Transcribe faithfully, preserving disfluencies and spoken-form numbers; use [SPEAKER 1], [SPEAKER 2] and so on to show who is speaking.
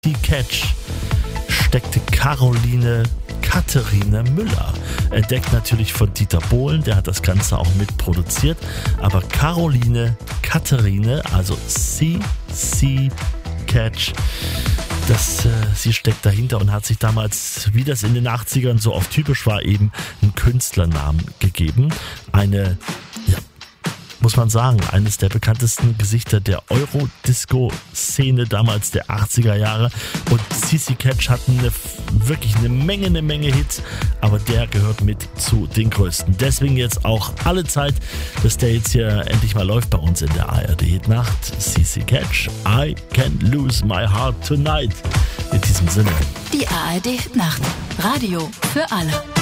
[SPEAKER 1] C C Catch steckte Caroline Katharine Müller. Entdeckt natürlich von Dieter Bohlen, der hat das Ganze auch mitproduziert. Aber Caroline Katharine, also C C Catch, das, äh, sie steckt dahinter und hat sich damals, wie das in den achtzigern so oft typisch war, eben einen Künstlernamen gegeben. Eine, ja, muss man sagen, eines der bekanntesten Gesichter der Euro-Disco-Szene damals der achtziger Jahre. Und C C Catch hat eine, wirklich eine Menge, eine Menge Hits, aber der gehört mit zu den größten. Deswegen jetzt auch alle Zeit, dass der jetzt hier endlich mal läuft bei uns in der A R D-Hitnacht. C C Catch, I Can't Lose My Heart Tonight. In diesem Sinne.
[SPEAKER 2] Die A R D-Hitnacht. Radio für alle.